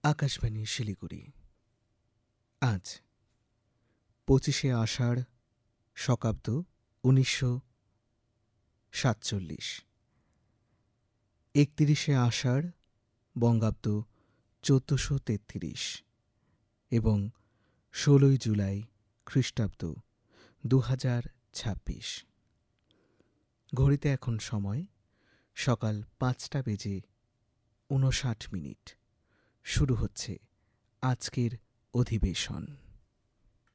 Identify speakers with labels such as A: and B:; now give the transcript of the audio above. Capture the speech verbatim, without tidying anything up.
A: আকাশবাণী শিলিগুড়ি। আজ পঁচিশে আষাঢ়, শকাব্দ উনিশশো সাতচল্লিশ, একত্রিশে আষাঢ় বঙ্গাব্দ চোদ্দশো তেত্রিশ এবং ষোলোই জুলাই খ্রিস্টাব্দ দু হাজার ছাব্বিশ। ঘড়িতে এখন সময় সকাল পাঁচটা বেজে ঊনষাট মিনিট। শুরু হচ্ছে আজকের অধিবেশন।